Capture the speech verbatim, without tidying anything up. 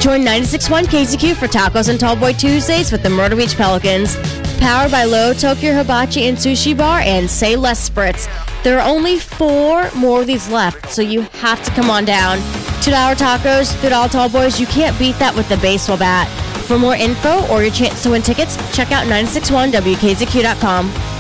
Join ninety-six point one K Z Q for Tacos and Tallboy Tuesdays with the Myrtle Beach Pelicans. Powered by Low Tokyo Hibachi and Sushi Bar and Say Less Spritz. There are only four more of these left, so you have to come on down. two dollar tacos, three dollar Tallboys. You can't beat that with the baseball bat. For more info or your chance to win tickets, check out nine six one W K Z Q dot com.